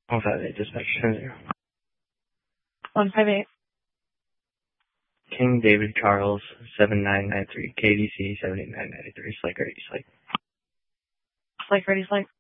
158, dispatch 10-0. 158. King David Charles 7993, KDC 78993, Slike ready, Slike. Slike ready, Slike.